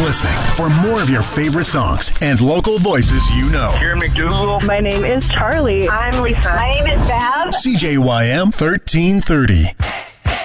listening for more of your favorite songs and local voices you know. Here McDougal. My name is Charlie. I'm Lisa. My name is Bev. CJYM 1330.